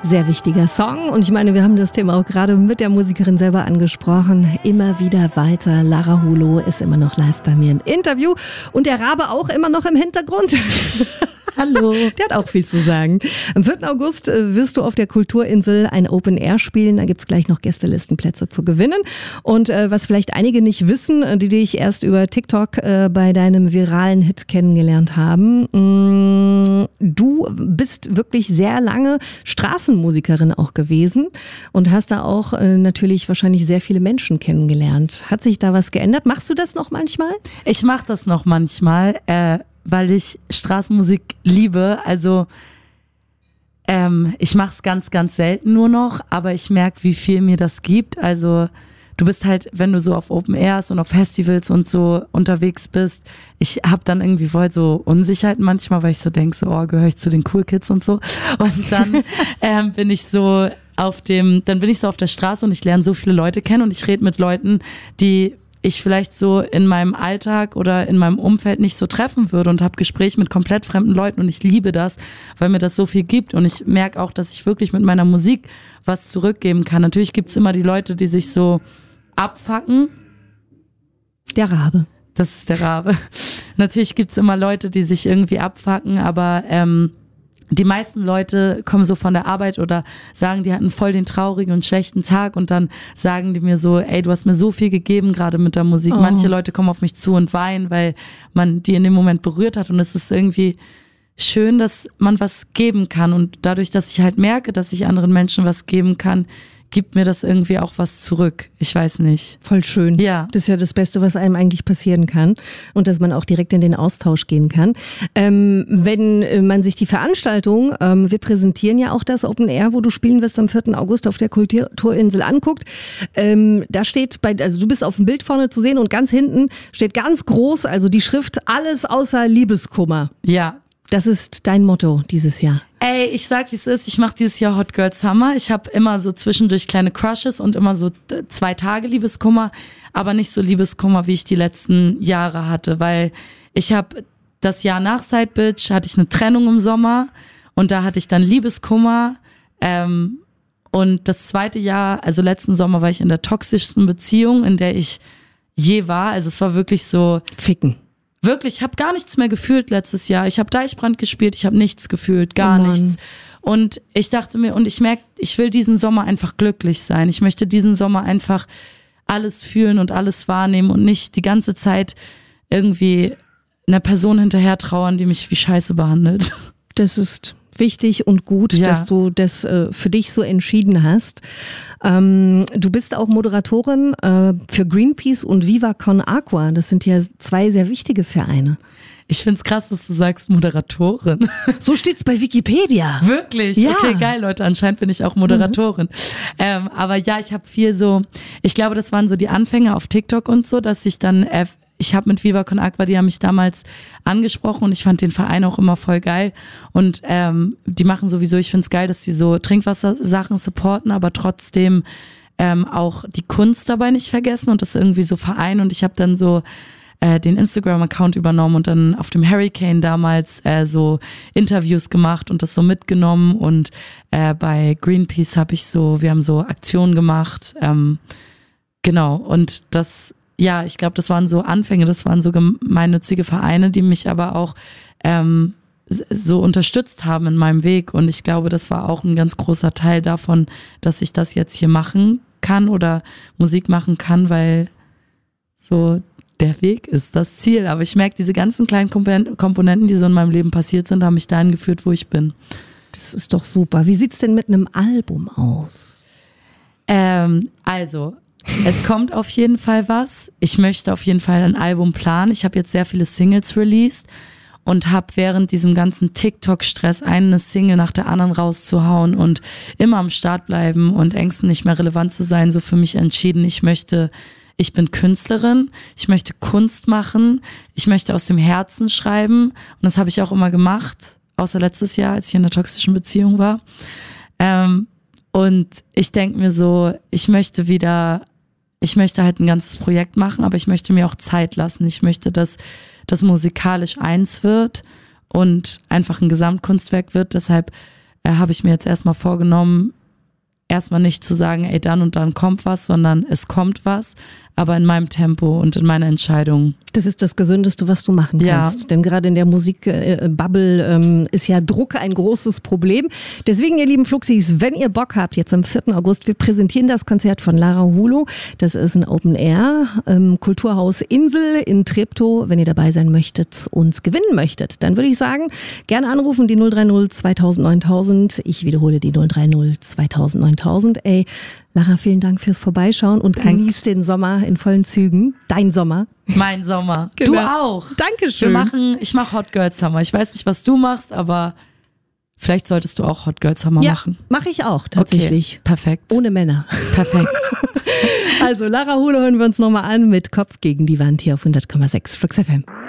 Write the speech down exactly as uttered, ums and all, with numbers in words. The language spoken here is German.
Sehr wichtiger Song und ich meine, wir haben das Thema auch gerade mit der Musikerin selber angesprochen. Immer wieder weiter. Lara Hulo ist immer noch live bei mir im Interview und der Rabe auch immer noch im Hintergrund. Hallo. Der hat auch viel zu sagen. Am vierten August wirst du auf der Kulturinsel ein Open Air spielen. Da gibt's gleich noch Gästelistenplätze zu gewinnen. Und äh, was vielleicht einige nicht wissen, die dich erst über TikTok äh, bei deinem viralen Hit kennengelernt haben. Mh, du bist wirklich sehr lange Straßenmusikerin auch gewesen und hast da auch äh, natürlich wahrscheinlich sehr viele Menschen kennengelernt. Hat sich da was geändert? Machst du das noch manchmal? Ich mache das noch manchmal. Äh weil ich Straßenmusik liebe. Also ähm, ich mache es ganz, ganz selten nur noch, aber ich merke, wie viel mir das gibt. Also du bist halt, wenn du so auf Open Airs und auf Festivals und so unterwegs bist, ich habe dann irgendwie voll so Unsicherheiten manchmal, weil ich so denke, so, oh, gehöre ich zu den Cool Kids und so. Und dann ähm, bin ich so auf dem, dann bin ich so auf der Straße und ich lerne so viele Leute kennen und ich rede mit Leuten, die ich vielleicht so in meinem Alltag oder in meinem Umfeld nicht so treffen würde und habe Gespräche mit komplett fremden Leuten und ich liebe das, weil mir das so viel gibt und ich merke auch, dass ich wirklich mit meiner Musik was zurückgeben kann. Natürlich gibt's immer die Leute, die sich so abfacken. Der Rabe. Das ist der Rabe. Natürlich gibt's immer Leute, die sich irgendwie abfacken, aber ähm, die meisten Leute kommen so von der Arbeit oder sagen, die hatten voll den traurigen und schlechten Tag und dann sagen die mir so, ey, du hast mir so viel gegeben gerade mit der Musik. Oh. Manche Leute kommen auf mich zu und weinen, weil man die in dem Moment berührt hat und es ist irgendwie schön, dass man was geben kann und dadurch, dass ich halt merke, dass ich anderen Menschen was geben kann, gibt mir das irgendwie auch was zurück. Ich weiß nicht. Voll schön. Ja. Das ist ja das Beste, was einem eigentlich passieren kann. Und dass man auch direkt in den Austausch gehen kann. Ähm, wenn man sich die Veranstaltung, ähm, wir präsentieren ja auch das Open Air, wo du spielen wirst am vierten August auf der Kulturinsel anguckt. Ähm, da steht bei, also du bist auf dem Bild vorne zu sehen und ganz hinten steht ganz groß, also die Schrift, alles außer Liebeskummer. Ja. Das ist dein Motto dieses Jahr. Ey, ich sag, wie es ist. Ich mache dieses Jahr Hot Girl Summer. Ich habe immer so zwischendurch kleine Crushes und immer so zwei Tage Liebeskummer, aber nicht so Liebeskummer, wie ich die letzten Jahre hatte, weil ich habe das Jahr nach Side Bitch hatte ich eine Trennung im Sommer und da hatte ich dann Liebeskummer ähm, und das zweite Jahr, also letzten Sommer war ich in der toxischsten Beziehung, in der ich je war. Also es war wirklich so Ficken. Wirklich, ich habe gar nichts mehr gefühlt letztes Jahr. Ich habe Deichbrand gespielt, ich habe nichts gefühlt, gar oh nichts. Und ich dachte mir, und ich merke, ich will diesen Sommer einfach glücklich sein. Ich möchte diesen Sommer einfach alles fühlen und alles wahrnehmen und nicht die ganze Zeit irgendwie einer Person hinterher trauern, die mich wie Scheiße behandelt. Das ist wichtig und gut, ja, dass du das äh, für dich so entschieden hast. Ähm, du bist auch Moderatorin äh, für Greenpeace und Viva Con Agua. Das sind ja zwei sehr wichtige Vereine. Ich find's krass, dass du sagst Moderatorin. So steht's bei Wikipedia. Wirklich? Ja. Okay, geil, Leute. Anscheinend bin ich auch Moderatorin. Mhm. Ähm, aber ja, ich habe viel so, ich glaube, das waren so die Anfänge auf TikTok und so, dass ich dann äh, ich habe mit Viva Con Agua, die haben mich damals angesprochen und ich fand den Verein auch immer voll geil und ähm, die machen sowieso, ich finde es geil, dass die so Trinkwassersachen supporten, aber trotzdem ähm, auch die Kunst dabei nicht vergessen und das irgendwie so vereinen und ich habe dann so äh, den Instagram-Account übernommen und dann auf dem Hurricane damals äh, so Interviews gemacht und das so mitgenommen und äh, bei Greenpeace habe ich so, wir haben so Aktionen gemacht, ähm, genau und das ja, ich glaube, das waren so Anfänge, das waren so gemeinnützige Vereine, die mich aber auch ähm, so unterstützt haben in meinem Weg. Und ich glaube, das war auch ein ganz großer Teil davon, dass ich das jetzt hier machen kann oder Musik machen kann, weil so der Weg ist das Ziel. Aber ich merke, diese ganzen kleinen Komponenten, die so in meinem Leben passiert sind, haben mich dahin geführt, wo ich bin. Das ist doch super. Wie sieht's denn mit einem Album aus? Ähm, also... Es kommt auf jeden Fall was. Ich möchte auf jeden Fall ein Album planen. Ich habe jetzt sehr viele Singles released und habe während diesem ganzen TikTok-Stress eine Single nach der anderen rauszuhauen und immer am Start bleiben und Ängsten nicht mehr relevant zu sein, so für mich entschieden. Ich möchte, ich bin Künstlerin, ich möchte Kunst machen, ich möchte aus dem Herzen schreiben und das habe ich auch immer gemacht, außer letztes Jahr, als ich in einer toxischen Beziehung war. Ähm, und ich denke mir so, ich möchte wieder... Ich möchte halt ein ganzes Projekt machen, aber ich möchte mir auch Zeit lassen. Ich möchte, dass das musikalisch eins wird und einfach ein Gesamtkunstwerk wird. Deshalb äh, habe ich mir jetzt erstmal vorgenommen, erstmal nicht zu sagen, ey, dann und dann kommt was, sondern es kommt was, aber in meinem Tempo und in meiner Entscheidung. Das ist das Gesündeste, was du machen kannst. Ja. Denn gerade in der Musikbubble ähm, ist ja Druck ein großes Problem. Deswegen, ihr lieben Fluxis, wenn ihr Bock habt, jetzt am vierten August, wir präsentieren das Konzert von Lara Hulo. Das ist ein Open Air, ähm, Kulturhaus Insel in Treptow. Wenn ihr dabei sein möchtet, uns gewinnen möchtet, dann würde ich sagen, gerne anrufen, die null drei null zweitausend neuntausend. Ich wiederhole die null drei null zweitausend neuntausend. Ey, Lara, vielen Dank fürs Vorbeischauen und Dank. Genieß den Sommer in vollen Zügen. Dein Sommer. Mein Sommer. Genau. Du auch. Dankeschön. Wir machen, ich mache Hot Girl Summer. Ich weiß nicht, was du machst, aber vielleicht solltest du auch Hot Girl Summer ja, machen. Mache ich auch tatsächlich. Okay, perfekt. Ohne Männer. Perfekt. Also Lara Hulo hören wir uns nochmal an mit Kopf gegen die Wand hier auf hundert Komma sechs Flux F M.